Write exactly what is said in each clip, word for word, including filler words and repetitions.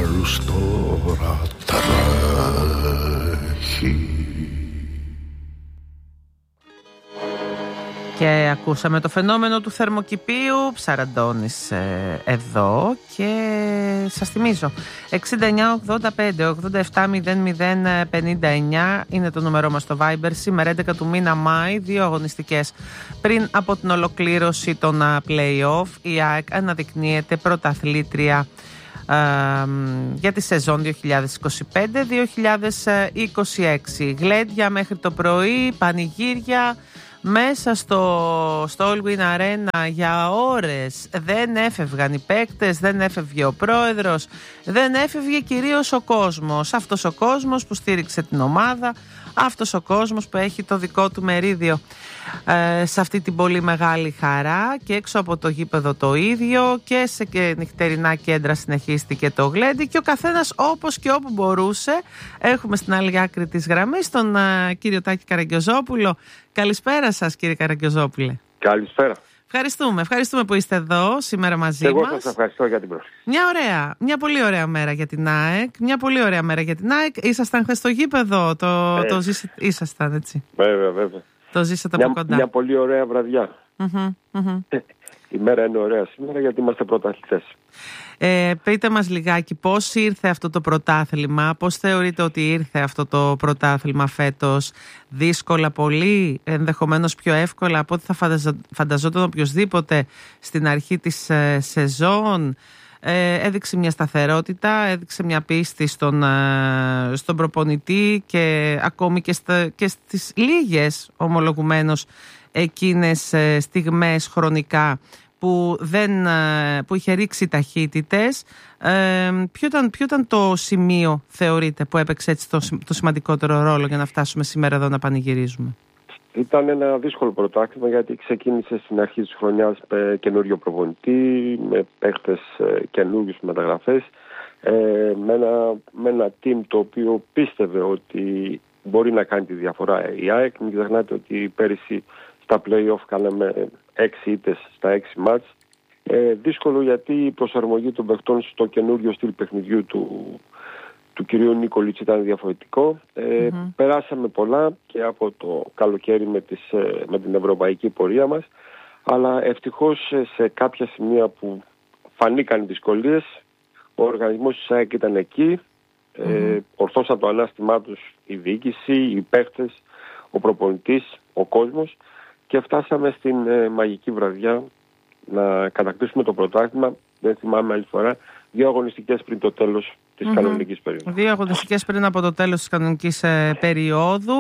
άλλους τώρα τρέχει. Και ακούσαμε το φαινόμενο του θερμοκηπίου. Ψαραντώνης ε, εδώ. Και σας θυμίζω εξήντα εννιά ογδόντα πέντε ογδόντα επτά μηδέν μηδέν πενήντα εννιά είναι το νούμερό μας στο Viber. Σήμερα έντεκα του μήνα Μάη, δύο αγωνιστικές πριν από την ολοκλήρωση των play-off. Η ΑΕΚ αναδεικνύεται πρωταθλήτρια ε, για τη σεζόν δύο χιλιάδες είκοσι πέντε δύο χιλιάδες είκοσι έξι. Γλέντια μέχρι το πρωί, πανηγύρια μέσα στο, στο All Win Arena για ώρες. Δεν έφευγαν οι παίκτες, δεν έφευγε ο πρόεδρος, δεν έφευγε κυρίως ο κόσμος. Αυτός ο κόσμος που στήριξε την ομάδα, αυτός ο κόσμος που έχει το δικό του μερίδιο ε, σε αυτή την πολύ μεγάλη χαρά. Και έξω από το γήπεδο το ίδιο, και σε και νυχτερινά κέντρα συνεχίστηκε το γλέντι, και ο καθένας όπως και όπου μπορούσε. Έχουμε στην άλλη άκρη της γραμμής τον ε, κύριο Τάκη Καραγκιόζοπουλο. Καλησπέρα σας, κύριε Καραγκιόζοπουλε. Καλησπέρα. Ευχαριστούμε, ευχαριστούμε που είστε εδώ σήμερα μαζί Εγώ μας. Εγώ σας ευχαριστώ για την πρόσκληση. Μια ωραία, μια πολύ ωραία μέρα για την ΑΕΚ. Μια πολύ ωραία μέρα για την ΑΕΚ. Ήσασταν χθες στο γήπεδο, το, ε. το ζήσατε, ήσασταν έτσι. Βέβαια, βέβαια. Το ζήσατε μια, από κοντά. Μια πολύ ωραία βραδιά. Mm-hmm, mm-hmm. Η μέρα είναι ωραία σήμερα γιατί είμαστε πρωταθλητές. Ε, πείτε μας λιγάκι πώς ήρθε αυτό το πρωτάθλημα, πώς θεωρείτε ότι ήρθε αυτό το πρωτάθλημα φέτος? Δύσκολα πολύ, ενδεχομένως πιο εύκολα από ό,τι θα φανταζο, φανταζόταν οποιοσδήποτε στην αρχή της ε, σεζόν? Ε, έδειξε μια σταθερότητα, έδειξε μια πίστη στον, ε, στον προπονητή, και ακόμη και, στα, και στις λίγες ομολογουμένως εκείνες ε, στιγμές χρονικά που, δεν, που είχε ρίξει ταχύτητες. Ε, ποιο, ήταν, ποιο ήταν το σημείο, θεωρείτε, που έπαιξε έτσι το, το σημαντικότερο ρόλο για να φτάσουμε σήμερα εδώ να πανηγυρίζουμε? Ήταν ένα δύσκολο πρωτάθλημα γιατί ξεκίνησε στην αρχή της χρονιάς με καινούριο προπονητή, με παίχτες καινούριους μεταγραφές, ε, με, ένα, με ένα team το οποίο πίστευε ότι μπορεί να κάνει τη διαφορά η ΑΕΚ. Μην ξεχνάτε ότι πέρυσι στα play-off κάναμε έξι ήττες στα έξι μάτς. Ε, δύσκολο γιατί η προσαρμογή των παιχτών στο καινούριο στυλ παιχνιδιού του, του κυρίου Νίκολιτς ήταν διαφορετικό. Ε, mm-hmm. Περάσαμε πολλά και από το καλοκαίρι με, τις, με την ευρωπαϊκή πορεία μας, αλλά ευτυχώς σε κάποια σημεία που φανήκαν δυσκολίες, ο οργανισμός της ΑΕΚ ήταν εκεί, mm-hmm. ε, ορθώσαν το ανάστημά τους η διοίκηση, οι παίχτες, ο προπονητής, ο κόσμος, και φτάσαμε στην ε, μαγική βραδιά να κατακτήσουμε το πρωτάθλημα. Δεν θυμάμαι άλλη φορά, δύο αγωνιστικές πριν το τέλος της mm-hmm. κανονικής περίοδου. Δύο αγωνιστικές πριν από το τέλος της κανονικής ε, περίοδου.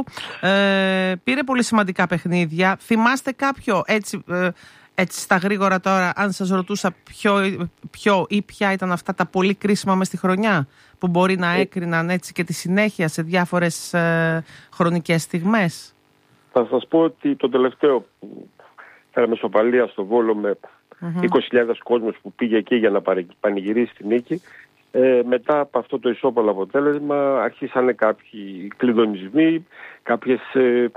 Ε, πήρε πολύ σημαντικά παιχνίδια. Θυμάστε κάποιο έτσι, ε, έτσι στα γρήγορα τώρα, αν σας ρωτούσα ποιο, ποιο ή ποια ήταν αυτά τα πολύ κρίσιμα μες στη χρονιά, που μπορεί να έκριναν έτσι και τη συνέχεια σε διάφορες ε, χρονικές στιγμές? Θα σας πω ότι το τελευταίο που φέραμε σοπαλία στο Βόλο με mm-hmm. είκοσι χιλιάδες κόσμος που πήγε εκεί για να πανηγυρίσει τη νίκη, ε, μετά από αυτό το ισόπαλο αποτέλεσμα αρχίσανε κάποιοι κλειδονισμοί, κάποιες ε,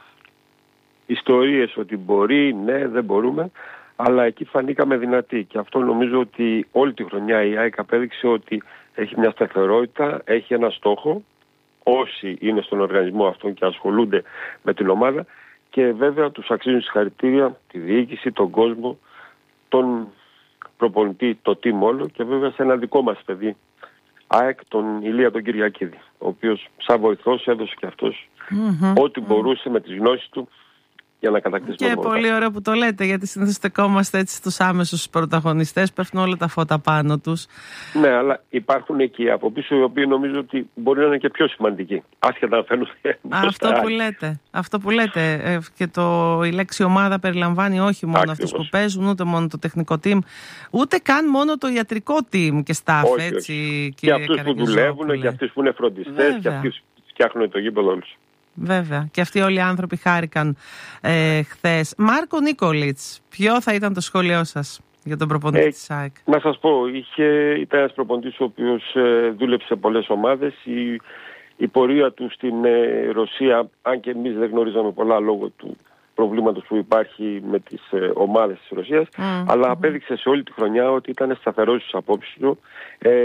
ιστορίες ότι μπορεί, ναι, δεν μπορούμε, αλλά εκεί φανήκαμε δυνατοί, και αυτό νομίζω ότι όλη τη χρονιά η ΑΕΚ απέδειξε ότι έχει μια σταθερότητα, έχει ένα στόχο, όσοι είναι στον οργανισμό αυτόν και ασχολούνται με την ομάδα, και βέβαια τους αξίζουν συγχαρητήρια τη διοίκηση, τον κόσμο, τον προπονητή, το team όλο, και βέβαια σε ένα δικό μας παιδί ΑΕΚ, τον Ηλία τον Κυριακίδη, ο οποίος σαν βοηθός έδωσε και αυτός mm-hmm. ό,τι μπορούσε με τις γνώσεις του για να κατακτήσουμε. Και πολύ ωραίο που το λέτε, γιατί συνήθως στεκόμαστε έτσι στους άμεσους πρωταγωνιστές, πέφτουν όλα τα φώτα πάνω τους. Ναι, αλλά υπάρχουν εκεί από πίσω οι οποίοι νομίζω ότι μπορεί να είναι και πιο σημαντικοί, άσχετα να φαίνουν. Αυτό που λέτε, αυτό που λέτε. Ε, και το, η λέξη ομάδα περιλαμβάνει όχι μόνο αυτούς που παίζουν, ούτε μόνο το τεχνικό team, ούτε καν μόνο το ιατρικό team και staff. Όχι, έτσι, όχι. Και αυτούς που δουλεύουν, και αυτούς που είναι φροντιστές, και αυτούς που φτιάχνουν το γήπεδο όλους. Βέβαια. Και αυτοί όλοι οι άνθρωποι χάρηκαν ε, χθες. Μάρκο Νίκολιτς, ποιο θα ήταν το σχόλιο σας για τον προπονητή ε, της ΑΕΚ? Να σας πω, είχε, ήταν ένας προπονητής ο οποίος ε, δούλεψε σε πολλές ομάδες. Η, η πορεία του στην ε, Ρωσία, αν και εμείς δεν γνωρίζαμε πολλά λόγω του προβλήματος που υπάρχει με τις ε, ομάδες της Ρωσίας, mm, αλλά mm-hmm. απέδειξε σε όλη τη χρονιά ότι ήταν σταθερός στις απόψεις του. Ε,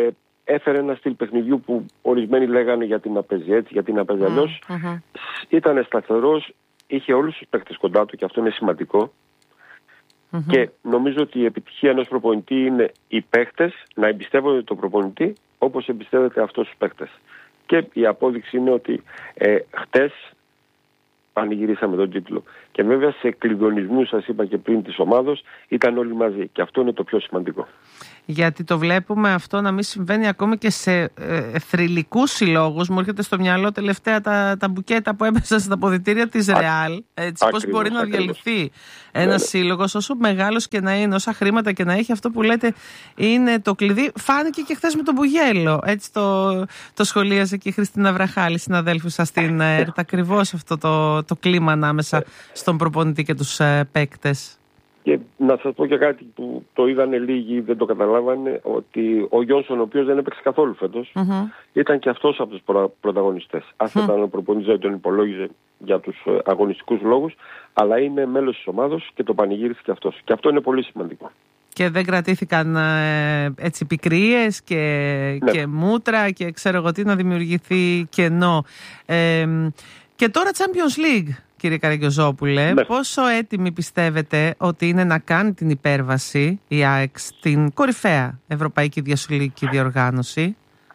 έφερε ένα στυλ παιχνιδιού που ορισμένοι λέγανε γιατί να παίζει έτσι, γιατί να παίζει αλλιώς. Mm-hmm. Ήταν σταθερός, είχε όλους τους παίκτες κοντά του και αυτό είναι σημαντικό. Mm-hmm. Και νομίζω ότι η επιτυχία ενός προπονητή είναι οι παίκτες να εμπιστεύονται τον προπονητή όπως εμπιστεύεται αυτός τους παίκτες. Και η απόδειξη είναι ότι ε, χτες πανηγυρίσαμε τον τίτλο. Και βέβαια σε κλειδονισμούς, σας είπα και πριν, της ομάδος ήταν όλοι μαζί. Και αυτό είναι το πιο σημαντικό. Γιατί το βλέπουμε αυτό να μην συμβαίνει ακόμη και σε ε, θρυλικούς συλλόγους. Μου έρχεται στο μυαλό τελευταία τα, τα μπουκέτα που έπεσαν στα αποδυτήρια της Ρεάλ. Πώς μπορεί να διαλυθεί ένας ναι, σύλλογος, όσο μεγάλος και να είναι, όσα χρήματα και να έχει, αυτό που λέτε είναι το κλειδί. Φάνηκε και χθες με τον Μπουγέλο. Έτσι το, το σχολίασε και η Χριστίνα Βραχάλη, συναδέλφου σας στην ΕΡΤ. Ακριβώς αυτό το, το κλίμα ανάμεσα στον προπονητή και τους ε, παίκτες. Και να σας πω και κάτι που το είδανε λίγοι, δεν το καταλάβανε, ότι ο Γιόνσον, ο οποίος δεν έπαιξε καθόλου φέτος, mm-hmm. ήταν και αυτός από τους προ, πρωταγωνιστές. Άσχετα αν ο προπονητής δεν τον υπολόγιζε για τους αγωνιστικούς λόγους, αλλά είναι μέλος της ομάδος και το πανηγύρισε και αυτός. Και αυτό είναι πολύ σημαντικό. Και δεν κρατήθηκαν ε, έτσι πικρίες και, ναι. και μούτρα και ξέρω εγώ τι, να δημιουργηθεί κενό. Ε, και τώρα Champions League. Κύριε Καραγκιόζοπουλε, ναι. πόσο έτοιμοι πιστεύετε ότι είναι να κάνει την υπέρβαση η ΑΕΚ στην κορυφαία ευρωπαϊκή διασωληνική διοργάνωση?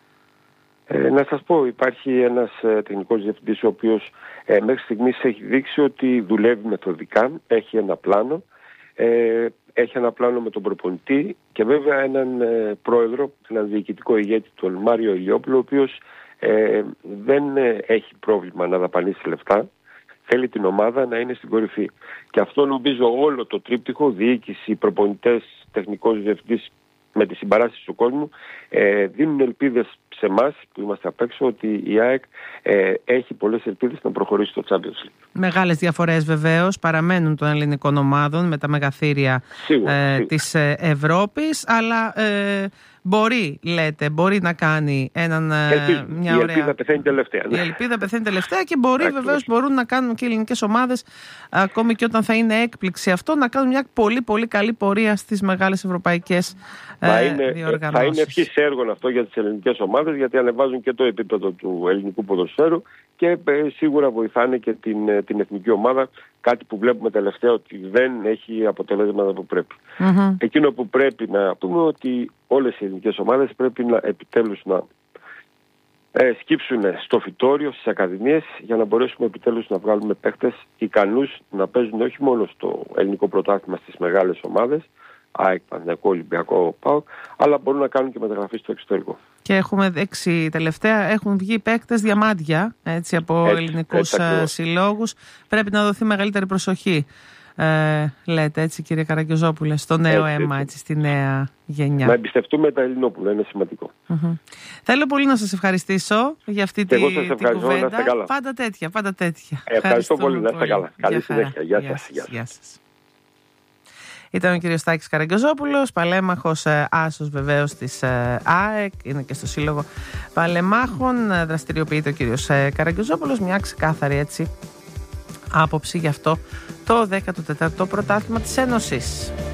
Ε, να σας πω, υπάρχει ένας ε, τεχνικός διευθυντής ο οποίος ε, μέχρι στιγμής έχει δείξει ότι δουλεύει μεθοδικά, έχει ένα πλάνο, ε, έχει ένα πλάνο με τον προπονητή και βέβαια έναν ε, πρόεδρο, έναν διοικητικό ηγέτη, τον Μάριο Ηλιόπουλο, ο οποίος ε, δεν ε, έχει πρόβλημα να δαπανίσει λεφτά. Θέλει την ομάδα να είναι στην κορυφή. Και αυτό νομίζω όλο το τρίπτυχο, διοίκηση, προπονητές, τεχνικός διευθυντής με τη συμπαράσταση του κόσμου, ε, δίνουν ελπίδες σε εμάς που είμαστε απ' έξω ότι η ΑΕΚ ε, έχει πολλές ελπίδες να προχωρήσει στο Champions League. Μεγάλες διαφορές βεβαίως παραμένουν των ελληνικών ομάδων με τα μεγαθύρια σίγουρα, ε, σίγουρα. της Ευρώπης, αλλά ε, μπορεί, λέτε, μπορεί να κάνει έναν, Ελπίζω. μια η ωραία... ελπίδα πεθαίνει τελευταία. Ναι. Η ελπίδα πεθαίνει τελευταία και μπορεί βεβαίως μπορούν να κάνουν και οι ελληνικές ομάδες, ακόμη και όταν θα είναι έκπληξη αυτό, να κάνουν μια πολύ πολύ καλή πορεία στις μεγάλες ευρωπαϊκές ε, είναι, διοργανώσεις. Θα είναι ευχής έργων αυτό για τις ελληνικές ομάδες, γιατί ανεβάζουν και το επίπεδο του ελληνικού ποδοσφαίρου και ε, σίγουρα βοηθάνε και την, την εθνική ομάδα, κάτι που βλέπουμε τελευταία ότι δεν έχει αποτελέσματα που πρέπει. Mm-hmm. Εκείνο που πρέπει να πούμε ότι όλες οι ελληνικές ομάδες πρέπει να επιτέλους να ε, σκύψουν στο φυτόριο, στις ακαδημίες, για να μπορέσουμε επιτέλους να βγάλουμε παίχτες ικανούς να παίζουν όχι μόνο στο ελληνικό πρωτάθλημα στις μεγάλες ομάδες, ΑΕΚ, Παναθηναϊκό, Ολυμπιακό, ΠΑΟΚ, αλλά μπορούν να κάνουν και μεταγραφή στο εξωτερικό. Και έχουμε δέξει τελευταία, έχουν βγει παίκτες διαμάντια έτσι, από έτσι, ελληνικούς έτσι, συλλόγους. Πρέπει να δοθεί μεγαλύτερη προσοχή, ε, λέτε έτσι κύριε Καραγκιόζοπουλε, στο νέο έτσι, αίμα, έτσι, στη νέα γενιά. Να εμπιστευτούμε τα Ελληνόπουλα, είναι σημαντικό. Mm-hmm. Θέλω πολύ να σας ευχαριστήσω για αυτή τη, την κουβέντα. Πάντα τέτοια, πάντα τέτοια. Ε, ευχαριστώ πολύ, να είστε καλά. Καλή συνέχεια. Γεια σας. Γεια σας. Ήταν ο κύριος Στάκης Καραγκιόζοπουλος, παλέμαχος ε, άσος βεβαίως της ε, ΑΕΚ, είναι και στο Σύλλογο Παλεμάχων, ε, δραστηριοποιείται ο κύριος ε, Καραγκιόζοπουλος, μια ξεκάθαρη έτσι άποψη γι' αυτό το δέκατο τέταρτο πρωτάθλημα της Ένωσης.